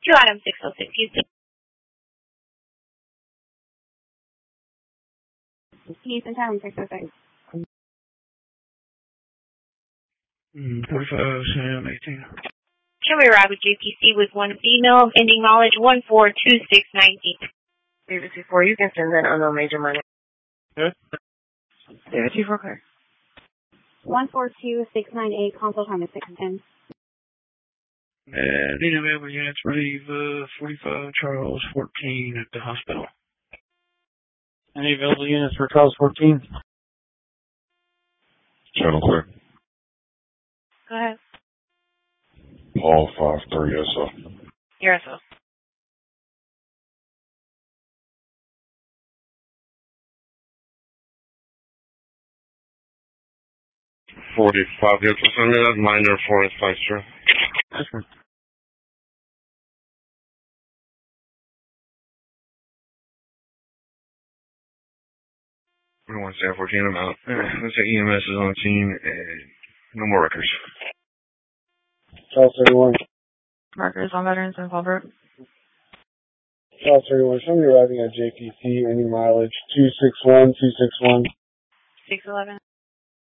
2 Adam 606 Houston. Houston, Adam 606. 45, Sam, 18. Show me a ride with JPC with one female, ending mileage 142698. David 24, you can send that unknown major money. Good. David 24, clear. 142698, console time is 610. Need available units, relieve 45 Charles 14 at the hospital. Any available units for Charles 14? Channel clear. Go ahead. Paul 53 SO. Your SO. $45 units for Sunday, minor 4 inch extra. Okay. We don't want to say 14 amount. Let's say EMS is on the scene and no more records. Charles 31. Markers on veterans and Culvert. Charles 31. Somebody arriving at JPC, any mileage 261, 261. 611.